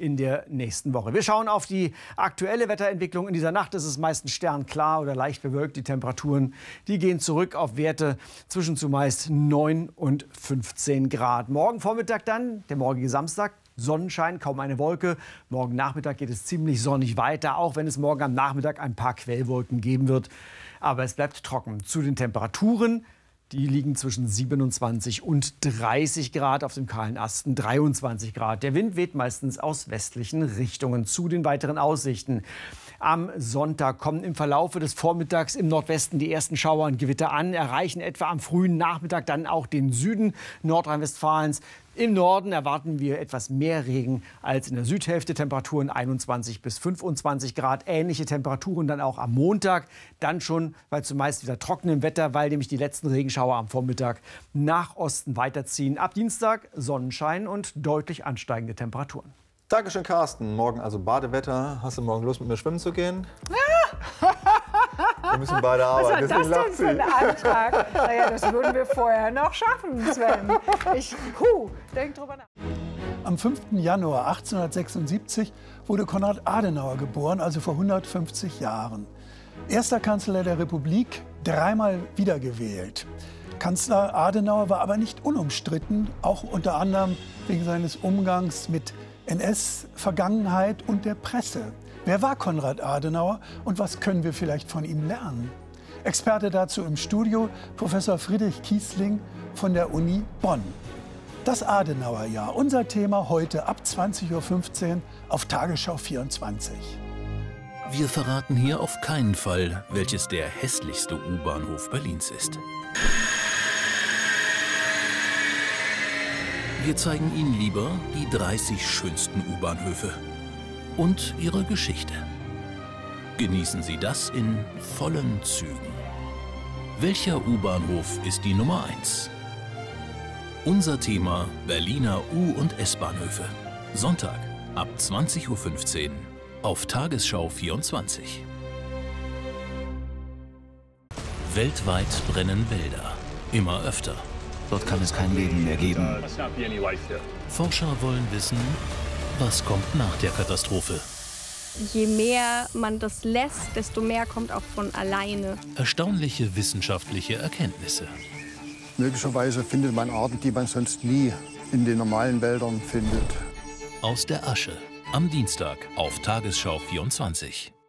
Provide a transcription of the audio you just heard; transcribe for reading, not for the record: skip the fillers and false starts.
in der nächsten Woche. Wir schauen auf die aktuelle Wetterentwicklung. In dieser Nacht ist es meistens sternklar oder leicht bewölkt. Die Temperaturen, die gehen zurück auf Werte zwischen zumeist 9 und 15 Grad. Morgen Vormittag dann, der morgige Samstag, Sonnenschein, kaum eine Wolke. Morgen Nachmittag geht es ziemlich sonnig weiter, auch wenn es morgen am Nachmittag ein paar Quellwolken geben wird. Aber es bleibt trocken. Zu den Temperaturen, die liegen zwischen 27 und 30 Grad, auf dem kahlen Asten 23 Grad. Der Wind weht meistens aus westlichen Richtungen. Zu den weiteren Aussichten. Am Sonntag kommen im Verlaufe des Vormittags im Nordwesten die ersten Schauer und Gewitter an, erreichen etwa am frühen Nachmittag dann auch den Süden Nordrhein-Westfalens. Im Norden erwarten wir etwas mehr Regen als in der Südhälfte. Temperaturen 21 bis 25 Grad. Ähnliche Temperaturen dann auch am Montag. Dann schon bei zumeist wieder trockenem Wetter, weil nämlich die letzten Regenschauer am Vormittag nach Osten weiterziehen. Ab Dienstag Sonnenschein und deutlich ansteigende Temperaturen. Dankeschön, Carsten. Morgen also Badewetter. Hast du morgen Lust, mit mir schwimmen zu gehen? Wir müssen beide arbeiten. Was war das denn für ein Antrag? Naja, das würden wir vorher noch schaffen, Sven. Denk drüber nach. Am 5. Januar 1876 wurde Konrad Adenauer geboren, also vor 150 Jahren. Erster Kanzler der Republik, dreimal wiedergewählt. Kanzler Adenauer war aber nicht unumstritten, auch unter anderem wegen seines Umgangs mit NS-Vergangenheit und der Presse. Wer war Konrad Adenauer und was können wir vielleicht von ihm lernen? Experte dazu im Studio, Professor Friedrich Kiesling von der Uni Bonn. Das Adenauerjahr, unser Thema heute ab 20:15 Uhr auf Tagesschau 24. Wir verraten hier auf keinen Fall, welches der hässlichste U-Bahnhof Berlins ist. Wir zeigen Ihnen lieber die 30 schönsten U-Bahnhöfe und ihre Geschichte. Genießen Sie das in vollen Zügen. Welcher U-Bahnhof ist die Nummer 1? Unser Thema Berliner U- und S-Bahnhöfe. Sonntag ab 20:15 Uhr auf Tagesschau 24. Weltweit brennen Wälder. Immer öfter. Dort kann es kein Leben mehr geben. Forscher wollen wissen, was kommt nach der Katastrophe. Je mehr man das lässt, desto mehr kommt auch von alleine. Erstaunliche wissenschaftliche Erkenntnisse. Möglicherweise findet man Arten, die man sonst nie in den normalen Wäldern findet. Aus der Asche am Dienstag auf Tagesschau 24.